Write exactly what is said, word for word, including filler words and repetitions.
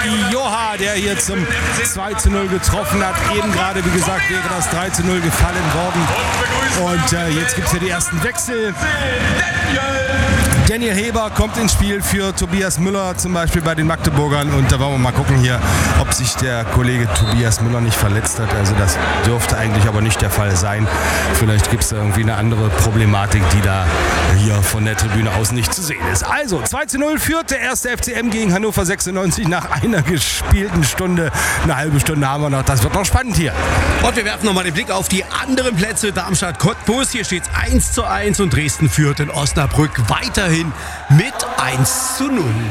Joha, der hier zum zwei zu null getroffen hat. Eben gerade, wie gesagt, wäre das drei zu null gefallen worden. Und äh, jetzt gibt es hier die ersten Wechsel. Daniel Heber kommt ins Spiel für Tobias Müller, zum Beispiel bei den Magdeburgern. Und da wollen wir mal gucken hier, ob sich der Kollege Tobias Müller nicht verletzt hat. Also das dürfte eigentlich aber nicht der Fall sein. Vielleicht gibt es da irgendwie eine andere Problematik, die da hier von der Tribüne aus nicht zu sehen ist. Also zwei zu null führt der erste F C M gegen Hannover sechsundneunzig nach einer gespielten Stunde. Eine halbe Stunde haben wir noch. Das wird noch spannend hier. Und wir werfen nochmal den Blick auf die anderen Plätze. Darmstadt-Cottbus, hier steht es eins zu eins und Dresden führt in Osnabrück weiterhin mit eins zu null.